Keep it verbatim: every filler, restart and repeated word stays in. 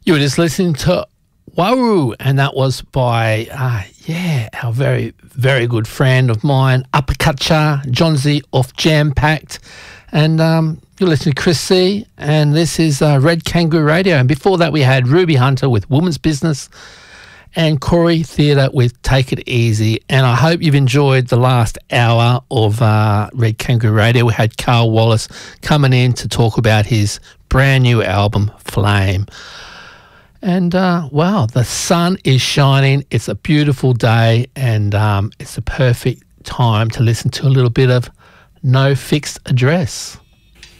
You were just listening to Waru, and that was by, uh, yeah, our very, very good friend of mine, Uppercutcha, John Z off Jam Packed. And um, you're listening to Chris C, and this is uh, Red Kangaroo Radio. And before that, we had Ruby Hunter with Woman's Business and Corey Theatre with Take It Easy. And I hope you've enjoyed the last hour of uh, Red Kangaroo Radio. We had Carl Wallace coming in to talk about his brand new album, Flame. And, uh, wow, the sun is shining. It's a beautiful day, and um, it's a perfect time to listen to a little bit of No Fixed Address.